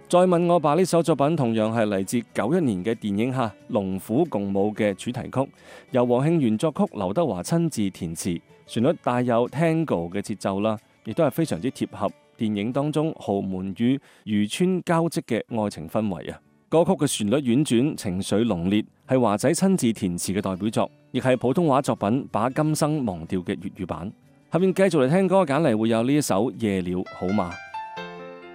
再問我吧呢首作品同樣係嚟自91年嘅電影《龍虎共舞》嘅主題曲，由黃慶元作曲，劉德華親自填詞，旋律帶有 Tango 嘅節奏啦，亦都係非常之貼合電影當中豪門與漁村交織嘅愛情氛圍啊！歌曲嘅旋律婉轉，情緒濃烈，係華仔親自填詞嘅代表作，亦係普通話作品《把今生忘掉》嘅粵語版。下面繼續嚟聽歌，揀嚟會有呢一首《夜了好嗎》。